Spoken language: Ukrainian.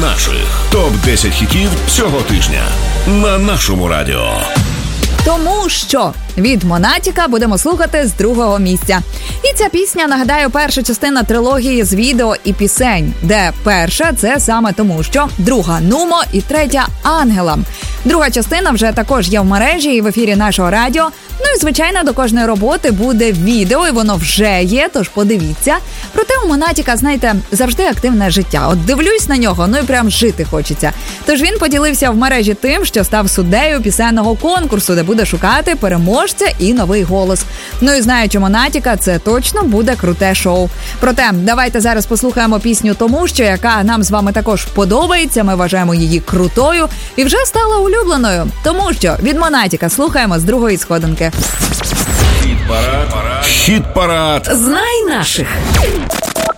наших» – топ-10 хітів цього тижня на нашому радіо. Тому що від Монатіка будемо слухати з 2-го місця. І ця пісня, нагадаю, перша частина трилогії з відео і пісень, де перша – це саме «Тому що», друга – «Нумо» і третя – «Ангелам». Друга частина вже також є в мережі і в ефірі нашого радіо. Ну і, звичайно, до кожної роботи буде відео, і воно вже є, тож подивіться. Проте у Монатіка, знаєте, завжди активне життя. От дивлюсь на нього, ну і прям жити хочеться. Тож він поділився в мережі тим, що став суддею пісенного конкурсу, де буде шукати переможця і новий голос. Ну і знаючи Монатіка, це точно буде круте шоу. Проте, давайте зараз послухаємо пісню «Тому що», яка нам з вами також подобається, ми вважаємо її крутою і вже стала улюбленою. «Тому що» від Монатіка слухаємо з 2-ї сходинки. Хіт-парад. Знай наших.